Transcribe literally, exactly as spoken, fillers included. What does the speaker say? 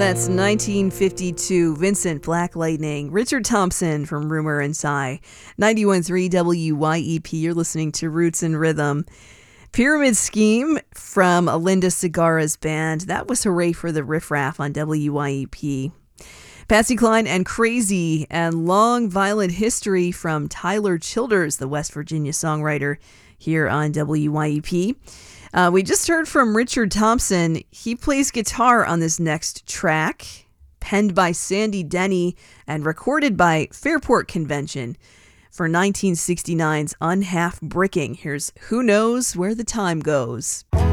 That's nineteen fifty-two. Vincent Black Lightning. Richard Thompson from Rumor and Sigh. ninety-one point three W Y E P. You're listening to Roots and Rhythm. Pyramid Scheme from Linda Segarra's band. That was Hooray for the Riff Raff on W Y E P. Patsy Cline and Crazy and Long Violent History from Tyler Childers, the West Virginia songwriter, here on W Y E P. Uh, we just heard from Richard Thompson. He plays guitar on this next track, penned by Sandy Denny and recorded by Fairport Convention for nineteen sixty-nine's Unhalf Bricking. Here's Who Knows Where the Time Goes.